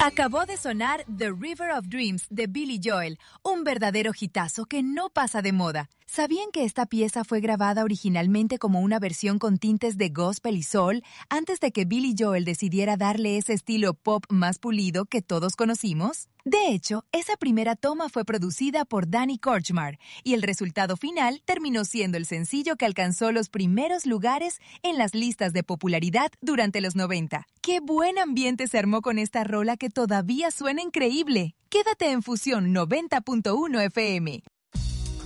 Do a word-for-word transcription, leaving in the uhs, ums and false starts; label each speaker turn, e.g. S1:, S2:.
S1: Acabó de sonar The River of Dreams de Billy Joel, un verdadero hitazo que no pasa de moda. ¿Sabían que esta pieza fue grabada originalmente como una versión con tintes de gospel y soul antes de que Billy Joel decidiera darle ese estilo pop más pulido que todos conocimos? De hecho, esa primera toma fue producida por Danny Kortchmar y el resultado final terminó siendo el sencillo que alcanzó los primeros lugares en las listas de popularidad durante los noventa. ¡Qué buen ambiente se armó con esta rola que todavía suena increíble! Quédate en Fusión noventa punto uno F M.